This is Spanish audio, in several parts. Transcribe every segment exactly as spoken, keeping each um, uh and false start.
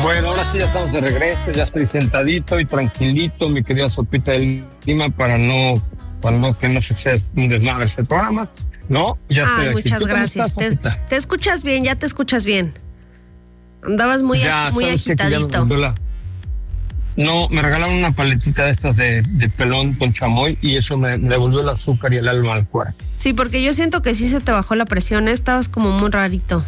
Bueno, ahora sí ya estamos de regreso, ya estoy sentadito y tranquilito, mi querida Sopita del Clima, para no, para no que no se sea un desmadre este programa, ¿no? Ya Ay, estoy muchas aquí. gracias. ¿Cómo estás, te, te escuchas bien, ya te escuchas bien. Andabas muy, ya, ag- muy agitadito. Me la... No, me regalaron una paletita de estas de, de pelón con chamoy y eso me, me devolvió el azúcar y el alma al cuerpo. Sí, porque yo siento que sí se te bajó la presión, ¿eh? Estabas como muy rarito.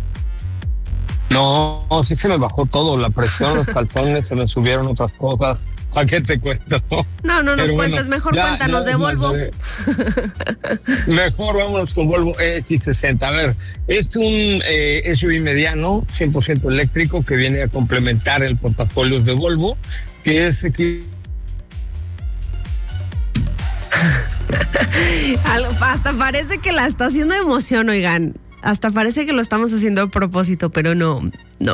No, sí se me bajó todo, la presión, los calzones, se me subieron otras cosas. ¿A qué te cuento? No, no nos Pero cuentes, bueno, mejor ya, cuéntanos ya, de Volvo. ya, mejor vámonos con Volvo X sesenta. A ver, es un eh, S U V mediano, cien por ciento eléctrico, que viene a complementar el portafolio de Volvo, que es aquí. Hasta parece que la está haciendo de emoción, oigan. Hasta parece que lo estamos haciendo a propósito, pero no, no.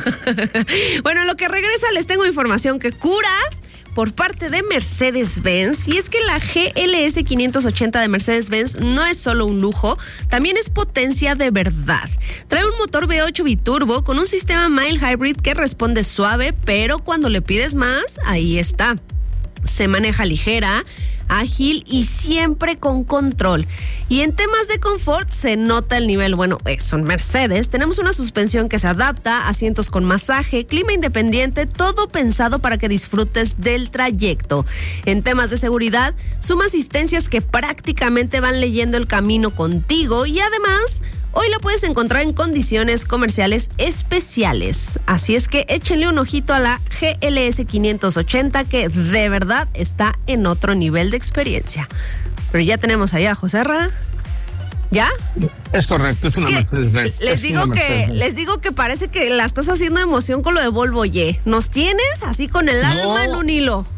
Bueno, en lo que regresa les tengo información que cura por parte de Mercedes-Benz, y es que la G L S quinientos ochenta de Mercedes-Benz no es solo un lujo, también es potencia de verdad. Trae un motor V ocho biturbo con un sistema mild hybrid que responde suave, pero cuando le pides más, ahí está. Se maneja ligera, ágil y siempre con control. Y en temas de confort se nota el nivel. Bueno, son Mercedes. Tenemos una suspensión que se adapta, asientos con masaje, clima independiente, todo pensado para que disfrutes del trayecto. En temas de seguridad, suma asistencias que prácticamente van leyendo el camino contigo, y además hoy la puedes encontrar en condiciones comerciales especiales. Así es que échenle un ojito a la G L S quinientos ochenta, que de verdad está en otro nivel de experiencia. Pero ya tenemos allá a Joserra. ¿Ya? Es correcto, es, es una Mercedes-Benz. Les digo que, les digo que parece que la estás haciendo de emoción con lo de Volvo Y. Nos tienes así con el alma no. en un hilo.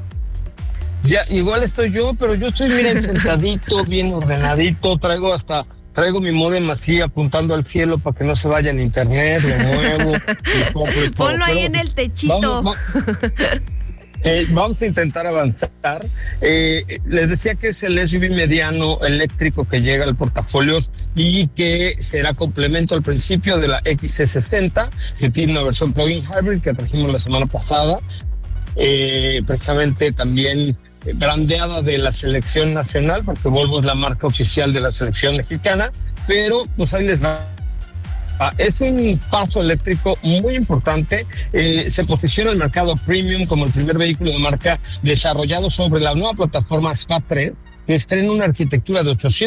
Ya, igual estoy yo, pero yo estoy, miren, sentadito, bien ordenadito, traigo hasta... Traigo mi módem así apuntando al cielo para que no se vaya en internet, lo muevo. Y todo, y todo. Ponlo ahí Pero en el techito. Vamos, vamos, eh, vamos a intentar avanzar. Eh, les decía que es el S U V mediano eléctrico que llega al portafolio y que será complemento al principio de la X C sesenta, que tiene una versión plug-in hybrid que trajimos la semana pasada. Eh, precisamente también brandeada de la selección nacional, porque Volvo es la marca oficial de la selección mexicana, pero pues ahí les va. Ah, es un paso eléctrico muy importante, eh, se posiciona el mercado premium como el primer vehículo de marca desarrollado sobre la nueva plataforma S P A tres, que estrena una arquitectura de ochocientos